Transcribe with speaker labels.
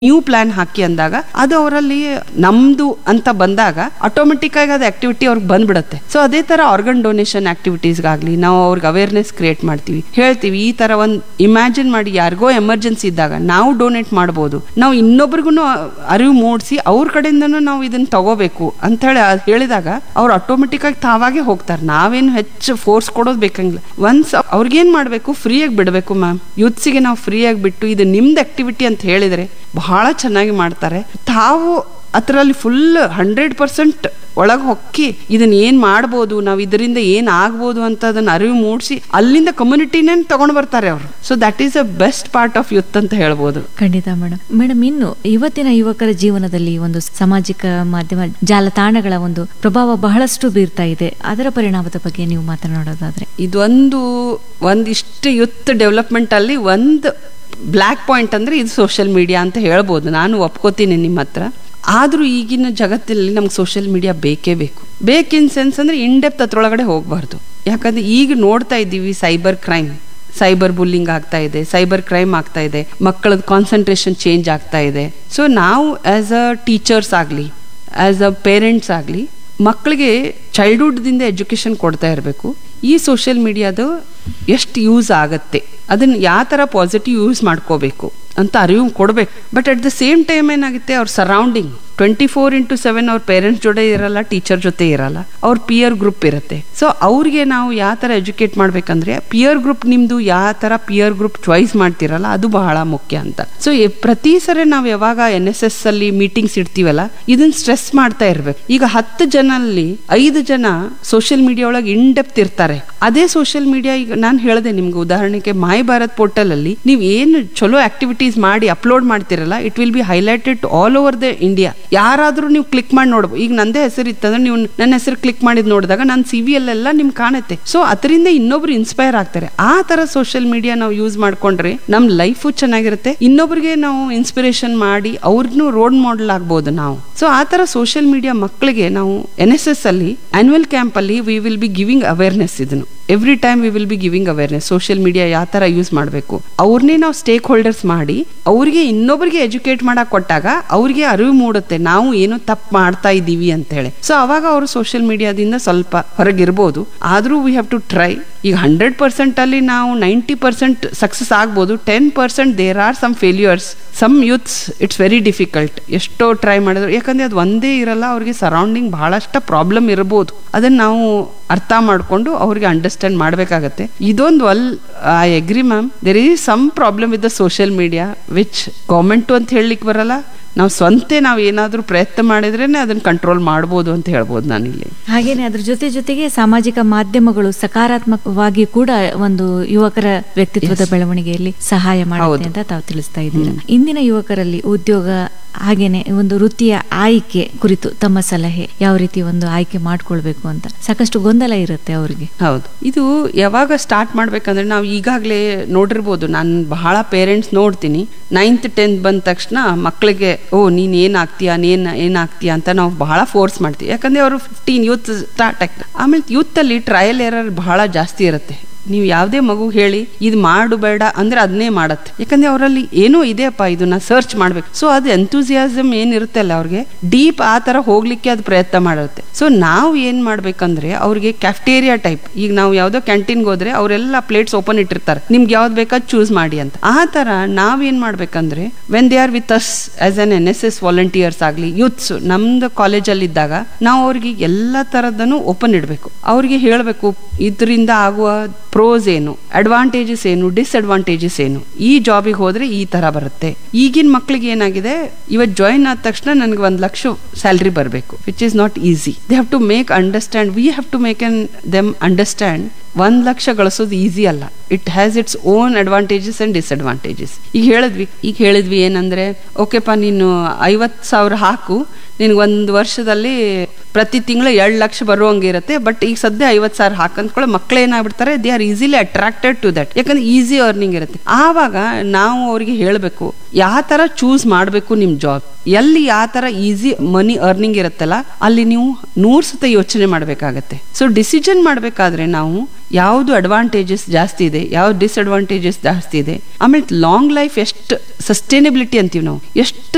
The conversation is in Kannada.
Speaker 1: ನ್ಯೂ ಪ್ಲಾನ್ ಹಾಕಿ ಅಂದಾಗ ಅದು ಅವರಲ್ಲಿ ನಮ್ದು ಅಂತ ಬಂದಾಗ ಆಟೋಮೆಟಿಕ್ ಆಗಿ ಅದು ಆಕ್ಟಿವಿಟಿ ಅವ್ರಿಗೆ ಬಂದ್ಬಿಡುತ್ತೆ. ಸೊ ಅದೇ ತರ ಆರ್ಗನ್ ಡೊನೇಷನ್ ಆಕ್ಟಿವಿಟೀಸ್ಗಾಗ್ಲಿ ನಾವು ಅವ್ರಿಗೆ ಅವೇರ್ನೆಸ್ ಕ್ರಿಯೇಟ್ ಮಾಡ್ತೀವಿ, ಹೇಳ್ತೀವಿ ಈ ತರ ಒಂದು ಇಮ್ಯಾಜಿನ್ ಮಾಡಿ ಯಾರಿಗೋ ಎಮರ್ಜೆನ್ಸಿ ಇದ್ದಾಗ ನಾವು ಡೊನೇಟ್ ಮಾಡ್ಬೋದು, ನಾವು ಇನ್ನೊಬ್ರಿಗೂ ಅರಿವು ಮೂಡಿಸಿ ಅವ್ರ ಕಡೆಯಿಂದನೂ ನಾವು ಇದನ್ನ ತಗೋಬೇಕು ಅಂತ ಹೇಳಿ ಹೇಳಿದಾಗ ಅವ್ರು ಆಟೋಮೆಟಿಕ್ ಆಗಿ ತಾವಾಗೆ ಹೋಗ್ತಾರೆ. ನಾವೇನು ಹೆಚ್ಚು ಫೋರ್ಸ್ ಕೊಡೋದು ಬೇಕಂಗಿಲ್ಲ. ಒನ್ಸ್ ಅವ್ರಿಗೇನ್ ಮಾಡ್ಬೇಕು, ಫ್ರೀಯಾಗಿ ಬಿಡಬೇಕು ಮ್ಯಾಮ್. ಯೂತ್ಸಿಗೆ ನಾವು ಫ್ರೀಯಾಗಿ ಬಿಟ್ಟು ಇದು ನಿಮ್ದು ಆಕ್ಟಿವಿಟಿ ಅಂತ ಹೇಳಿದ್ರೆ ಬಹಳ ಚೆನ್ನಾಗಿ ಮಾಡ್ತಾರೆ. ತಾವು ಅದರಲ್ಲಿ ಫುಲ್ 100% ಒಳಗೆ ಹೊಕ್ಕಿ ಇದನ್ನ ಏನ್ ಮಾಡ್ಬೋದು, ನಾವು ಇದರಿಂದ ಏನ್ ಆಗ್ಬೋದು ಅಂತ ಅದನ್ನ ಅರಿವು ಮೂಡಿಸಿ ಅಲ್ಲಿಂದ ಕಮ್ಯುನಿಟಿನೇ ತಗೊಂಡು ಬರ್ತಾರೆ ಅವರು. So that is a best part of youth ಅಂತ ಹೇಳ್ಬೋದು.
Speaker 2: ಖಂಡಿತ ಮೇಡಮ್, ಇನ್ನು ಇವತ್ತಿನ ಯುವಕರ ಜೀವನದಲ್ಲಿ ಒಂದು ಸಾಮಾಜಿಕ ಮಾಧ್ಯಮ ಜಾಲತಾಣಗಳ ಒಂದು ಪ್ರಭಾವ ಬಹಳಷ್ಟು ಬೀರ್ತಾ ಇದೆ. ಅದರ ಪರಿಣಾಮದ ಬಗ್ಗೆ ನೀವು ಮಾತನಾಡೋದಾದ್ರೆ?
Speaker 1: ಒಂದಿಷ್ಟು ಯೂತ್ ಡೆವಲಪ್ಮೆಂಟ್ ಅಲ್ಲಿ ಒಂದು ಬ್ಲ್ಯಾಕ್ ಪಾಯಿಂಟ್ ಅಂದ್ರೆ ಇದು ಸೋಷಿಯಲ್ ಮೀಡಿಯಾ ಅಂತ ಹೇಳ್ಬೋದು. ನಾನು ಒಪ್ಕೋತೀನಿ ನಿಮ್ಮ ಹತ್ರ. ಆದ್ರೂ ಈಗಿನ ಜಗತ್ತಲ್ಲಿ ನಮ್ಗೆ ಸೋಷಿಯಲ್ ಮೀಡಿಯಾ ಬೇಕೇ ಬೇಕು. ಬೇಕಿನ್ ಸೆನ್ಸ್ ಅಂದ್ರೆ ಇನ್ ಡೆಪ್ತ್ ಅದ್ರೊಳಗಡೆ ಹೋಗ್ಬಾರ್ದು. ಯಾಕಂದ್ರೆ ಈಗ ನೋಡ್ತಾ ಇದ್ದೀವಿ ಸೈಬರ್ ಕ್ರೈಮ್, ಸೈಬರ್ ಬುಲ್ಲಿಂಗ್ ಆಗ್ತಾ ಇದೆ, ಸೈಬರ್ ಕ್ರೈಮ್ ಆಗ್ತಾ ಇದೆ, ಮಕ್ಕಳ ಕಾನ್ಸಂಟ್ರೇಷನ್ ಚೇಂಜ್ ಆಗ್ತಾ ಇದೆ. ಸೊ ನಾವು ಆಸ್ ಅ ಟೀಚರ್ಸ್ ಆಗಲಿ, ಆಸ್ ಅ ಪೇರೆಂಟ್ಸ್ ಆಗಲಿ, ಮಕ್ಕಳಿಗೆ ಚೈಲ್ಡ್ಹುಡ್ದಿಂದ ಎಜುಕೇಶನ್ ಕೊಡ್ತಾ ಇರಬೇಕು. ಈ ಸೋಷಿಯಲ್ ಮೀಡಿಯಾದು ಎಷ್ಟು ಯೂಸ್ ಆಗತ್ತೆ, ಅದನ್ನ ಯಾವ ಥರ ಪಾಸಿಟಿವ್ ಯೂಸ್ ಮಾಡ್ಕೋಬೇಕು ಅಂತ ಅರಿವು ಕೊಡ್ಬೇಕು. But at the same time ಏನಾಗುತ್ತೆ, ಅವ್ರ ಸರೌಂಡಿಂಗ್ 24/7 ಅವ್ರ ಪೇರೆಂಟ್ಸ್ ಜೊತೆ ಇರಲ್ಲ, ಟೀಚರ್ ಜೊತೆ ಇರಲ್ಲ, ಅವ್ರ ಪಿಯರ್ ಗ್ರೂಪ್ ಇರುತ್ತೆ. ಸೊ ಅವ್ರಿಗೆ ನಾವು ಯಾವ ಥರ ಎಜುಕೇಟ್ ಮಾಡ್ಬೇಕಂದ್ರೆ ಪಿಯರ್ ಗ್ರೂಪ್, ನಿಮ್ದು ಯಾವ ಥರ ಪಿಯರ್ ಗ್ರೂಪ್ ಚಾಯ್ಸ್ ಮಾಡ್ತಿರಲ್ಲ ಅದು ಬಹಳ ಮುಖ್ಯ ಅಂತ. ಸೊ ಪ್ರತಿ ಸರಿ ನಾವು ಯಾವಾಗ NSS ಅಲ್ಲಿ ಮೀಟಿಂಗ್ಸ್ ಇಡ್ತೀವಲ್ಲ ಇದನ್ನ ಸ್ಟ್ರೆಸ್ ಮಾಡ್ತಾ ಇರ್ಬೇಕು. ಈಗ 10 ಜನಲ್ಲಿ 5 ಜನ ಸೋಷಿಯಲ್ ಮೀಡಿಯಾ ಒಳಗೆ ಇನ್ ಡೆಪ್ತ್ ಇರ್ತಾರೆ. ಅದೇ ಸೋಷಿಯಲ್ ಮೀಡಿಯಾ, ಈಗ ನಾನು ಹೇಳಿದೆ ನಿಮ್ಗೆ ಉದಾಹರಣೆಗೆ ಮೈ ಭಾರತ್ ಪೋರ್ಟಲ್ ಅಲ್ಲಿ ನೀವು ಏನು ಚಲೋ ಆಕ್ಟಿವಿಟೀಸ್ ಮಾಡಿ ಅಪ್ಲೋಡ್ ಮಾಡ್ತಿರಲ್ಲ, it will be highlighted all over the India. ಯಾರಾದ್ರೂ ನೀವು ಕ್ಲಿಕ್ ಮಾಡಿ ನೋಡ್ಬೋದು. ಈಗ ನಂದೇ ಹೆಸರು ಇತ್ತಂದ್ರೆ ನೀವು ನನ್ನ ಹೆಸರು ಕ್ಲಿಕ್ ಮಾಡಿದ್ ನೋಡಿದಾಗ ನನ್ನ CV ಎಲ್ಲ ನಿಮ್ಗೆ ಕಾಣುತ್ತೆ. ಸೊ ಅದರಿಂದ ಇನ್ನೊಬ್ರು ಇನ್ಸ್ಪೈರ್ ಆಗ್ತಾರೆ. ಆ ತರ ಸೋಷಿಯಲ್ ಮೀಡಿಯಾ ನಾವು ಯೂಸ್ ಮಾಡ್ಕೊಂಡ್ರೆ ನಮ್ ಲೈಫು ಚೆನ್ನಾಗಿರುತ್ತೆ, ಇನ್ನೊಬ್ರಿಗೆ ನಾವು ಇನ್ಸ್ಪಿರೇಷನ್ ಮಾಡಿ ಅವ್ರನ್ನೂ ರೋಲ್ ಮಾಡೆಲ್ ಆಗ್ಬೋದು ನಾವು. ಸೊ ಆ ತರ ಸೋಷಿಯಲ್ ಮೀಡಿಯಾ ಮಕ್ಕಳಿಗೆ ನಾವು NSS ಅಲ್ಲಿ ಆನ್ಯುವಲ್ ಕ್ಯಾಂಪ್ ಅಲ್ಲಿ we will be giving awareness. ಇದನ್ನು every time we will be giving awareness. Social media ಯಾವ ತರ ಯೂಸ್ ಮಾಡಬೇಕು ಅವ್ರನ್ನೇ ನಾವು ಸ್ಟೇಕ್ ಹೋಲ್ಡರ್ಸ್ ಮಾಡಿ ಅವ್ರಿಗೆ ಇನ್ನೊಬ್ರಿಗೆ ಎಜುಕೇಟ್ ಮಾಡಕ್ ಕೊಟ್ಟಾಗ ಅವ್ರಿಗೆ ಅರಿವು ಮೂಡುತ್ತೆ ನಾವು ಏನು ತಪ್ಪು ಮಾಡ್ತಾ ಇದ್ದೀವಿ ಅಂತ ಹೇಳಿ. ಸೊ ಅವಾಗ ಅವರು ಸೋಷಿಯಲ್ ಮೀಡಿಯಾದಿಂದ ಸ್ವಲ್ಪ ಹೊರಗಿರ್ಬೋದು. ಆದ್ರೂ ವಿ ಹ್ಯಾವ್ ಟು ಟ್ರೈ. ಈಗ 100% ಅಲ್ಲಿ ನಾವು 90% ಸಕ್ಸಸ್ ಆಗ್ಬೋದು. 10% there are some failures, some youths it's very difficult. ಎಷ್ಟೋ ಟ್ರೈ ಮಾಡಿದ್ರು, ಯಾಕಂದ್ರೆ ಅದು ಒಂದೇ ಇರಲ್ಲ, ಅವ್ರಿಗೆ ಸರೌಂಡಿಂಗ್ ಬಹಳಷ್ಟು ಪ್ರಾಬ್ಲಮ್ ಇರಬಹುದು. ಅದನ್ನ ನಾವು ಅರ್ಥ ಮಾಡ್ಕೊಂಡು ಅವ್ರಿಗೆ ಅಂಡರ್ಸ್ಟ್ಯಾಂಡ್ ಮಾಡ್ಬೇಕಾಗತ್ತೆ. ಇದೊಂದು I agree ma'am, there is some problem with the social media which government ಅಂತ ಹೇಳಲಿಕ್ಕೆ ಬರಲ್ಲ. ನಾವು ಸ್ವಂತ ನಾವು ಏನಾದ್ರೂ ಪ್ರಯತ್ನ ಮಾಡಿದ್ರೇನೆ ಅದನ್ನ ಕಂಟ್ರೋಲ್ ಮಾಡ್ಬೋದು ಅಂತ ಹೇಳ್ಬೋದು ನಾನಿಲ್ಲಿ.
Speaker 2: ಹಾಗೇನೆ ಅದ್ರ ಜೊತೆಗೆ ಸಾಮಾಜಿಕ ಮಾಧ್ಯಮಗಳು ಸಕಾರಾತ್ಮಕವಾಗಿ ಕೂಡ ಒಂದು ಯುವಕರ ವ್ಯಕ್ತಿತ್ವದ ಬೆಳವಣಿಗೆಯಲ್ಲಿ ಸಹಾಯ ಮಾಡುತ್ತೆ ಅಂತ ತಾವು ತಿಳಿಸ್ತಾ ಇದ್ದೀರಾ. ಇಂದಿನ ಯುವಕರಲ್ಲಿ ಉದ್ಯೋಗ ಹಾಗೇನೆ ಒಂದು ವೃತ್ತಿಯ ಆಯ್ಕೆ ಕುರಿತು ತಮ್ಮ ಸಲಹೆ, ಯಾವ ರೀತಿ ಒಂದು ಆಯ್ಕೆ ಮಾಡ್ಕೊಳ್ಬೇಕು ಅಂತ ಸಾಕಷ್ಟು ಗೊಂದಲ ಇರುತ್ತೆ ಅವ್ರಿಗೆ.
Speaker 1: ಹೌದು, ಇದು ಯಾವಾಗ ಸ್ಟಾರ್ಟ್ ಮಾಡ್ಬೇಕಂದ್ರೆ ನಾವು ಈಗಾಗಲೇ ನೋಡಿರ್ಬೋದು, ನಾನು ಬಹಳ ಪೇರೆಂಟ್ಸ್ ನೋಡ್ತೀನಿ 9th 10th ಬಂದ ತಕ್ಷಣ ಮಕ್ಕಳಿಗೆ ನೀನ್ ಏನಾಗ್ತೀಯಾ ಏನಾಗ್ತೀಯಾ ಅಂತ ನಾವು ಬಹಳ ಫೋರ್ಸ್ ಮಾಡ್ತೀವಿ. ಯಾಕಂದ್ರೆ ಅವರು 15 ಯೂತ್ ಸ್ಟಾರ್ಟ್ ಆಗ್ತದೆ. ಆಮೇಲೆ ಯೂತ್ ಅಲ್ಲಿ ಟ್ರಯಲ್ ಎರರ್ ಬಹಳ ಜಾಸ್ತಿ ಇರುತ್ತೆ. ನೀವು ಯಾವುದೇ ಮಗು ಹೇಳಿ ಇದು ಮಾಡು ಬೇಡ ಅಂದ್ರೆ ಅದನ್ನೇ ಮಾಡತ್ತೆ. ಯಾಕಂದ್ರೆ ಅವರಲ್ಲಿ ಏನೋ ಇದೆಯಪ್ಪ, ಇದನ್ನ ಸರ್ಚ್ ಮಾಡ್ಬೇಕು. ಸೊ ಅದು ಎಂಥೂಸಿಯಾಸಮ್ ಏನಿರುತ್ತೆ ಅಲ್ಲ ಅವ್ರಿಗೆ ಡೀಪ್ ಆ ತರ ಹೋಗ್ಲಿಕ್ಕೆ ಅದು ಪ್ರಯತ್ನ ಮಾಡುತ್ತೆ. ಸೊ ನಾವು ಏನ್ ಮಾಡ್ಬೇಕಂದ್ರೆ ಅವ್ರಿಗೆ ಕ್ಯಾಫ್ಟೇರಿಯಾ ಟೈಪ್, ಈಗ ನಾವು ಯಾವ್ದೋ ಕ್ಯಾಂಟೀನ್ಗೆ ಹೋದ್ರೆ ಅವರೆಲ್ಲ ಪ್ಲೇಟ್ಸ್ ಓಪನ್ ಇಟ್ಟಿರ್ತಾರೆ, ನಿಮ್ಗೆ ಯಾವ್ದು ಬೇಕಾದ್ ಚೂಸ್ ಮಾಡಿ ಅಂತ. ಆ ತರ ನಾವೇನ್ ಮಾಡ್ಬೇಕಂದ್ರೆ when they are with us as an NSS volunteers ಆಗ್ಲಿ, ಯೂತ್ಸ್ ನಮ್ದು ಕಾಲೇಜಲ್ಲಿ ಇದ್ದಾಗ ನಾವು ಅವ್ರಿಗೆ ಎಲ್ಲ ತರದನ್ನು ಓಪನ್ ಇಡಬೇಕು. ಅವ್ರಿಗೆ ಹೇಳಬೇಕು ಇದರಿಂದ ಆಗುವ ಪ್ರೋಸ್ ಏನು, ಅಡ್ವಾಂಟೇಜಸ್ ಏನು, ಡಿಸ್ಅಡ್ವಾಂಟೇಜಸ್ ಏನು, ಈ ಜಾಬಿಗೆ ಹೋದ್ರೆ ಈ ತರ ಬರುತ್ತೆ. ಈಗಿನ ಮಕ್ಳಿಗೆ ಏನಾಗಿದೆ, ಇವತ್ತು ಜಾಯಿನ್ ಆದ ತಕ್ಷಣ ನನಗೆ 1 ಲಕ್ಷ ಸ್ಯಾಲ್ರಿ ಬರಬೇಕು, which is not easy. They have to make understand, we have to make them understand 1 lakh ಗಳಿಸೋದು ಈಸಿ ಅಲ್ಲ. It has its own advantages and disadvantages. ಈಗ ಹೇಳಿದ್ವಿ ಏನಂದ್ರೆ, ಓಕೆಪ್ಪ ನೀನು 50,000 ಹಾಕು, ನಿನ್ಗೆ 1 ವರ್ಷದಲ್ಲಿ ಪ್ರತಿ ತಿಂಗಳು 2 ಲಕ್ಷ ಬರುವಂಗಿರುತ್ತೆ. ಬಟ್ ಈಗ ಸದ್ಯ 50,000 ಹಾಕಂದ್ಕೊಳ್ಳೋ ಮಕ್ಳು ಏನಾಗ್ಬಿಡ್ತಾರೆ, they are easily attracted to that. ಯಾಕಂದ್ರೆ ಈಸಿ ಅರ್ನಿಂಗ್ ಇರುತ್ತೆ. ಆವಾಗ ನಾವು ಅವ್ರಿಗೆ ಹೇಳಬೇಕು ಯಾವ ತರ ಚೂಸ್ ಮಾಡಬೇಕು ನಿಮ್ ಜಾಬ್, ಎಲ್ಲಿ ಯಾವ ತರ ಈಸಿ ಮನಿ ಅರ್ನಿಂಗ್ ಇರುತ್ತಲ್ಲ ಅಲ್ಲಿ ನೀವು 100 ಸತ ಯೋಚನೆ ಮಾಡ್ಬೇಕಾಗತ್ತೆ. ಸೊ ಡಿಸಿಷನ್ ಮಾಡ್ಬೇಕಾದ್ರೆ ನಾವು ಯಾವ್ದು ಅಡ್ವಾಂಟೇಜಸ್ ಜಾಸ್ತಿ ಇದೆ, ಯಾವ್ದು ಡಿಸ್ಅಡ್ವಾಂಟೇಜಸ್ ಜಾಸ್ತಿ ಇದೆ, ಆಮೇಲೆ ಲಾಂಗ್ ಲೈಫ್ ಎಷ್ಟು ಸಸ್ಟೈನಬಿಲಿಟಿ ಅಂತೀವಿ ನಾವು, ಎಷ್ಟು